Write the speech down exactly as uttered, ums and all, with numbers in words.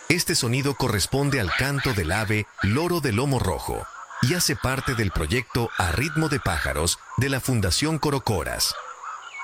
Este sonido corresponde al canto del ave loro de lomo rojo y hace parte del proyecto A Ritmo de Pájaros de la Fundación Corocoras.